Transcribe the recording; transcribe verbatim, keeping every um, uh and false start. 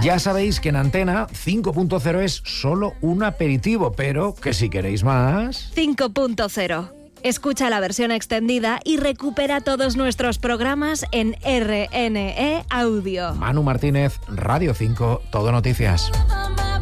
Ya sabéis que en Antena cinco punto cero es solo un aperitivo, pero que si queréis más... cinco punto cero. Escucha la versión extendida y recupera todos nuestros programas en R N E Audio. Manu Martínez, Radio cinco, Todo Noticias.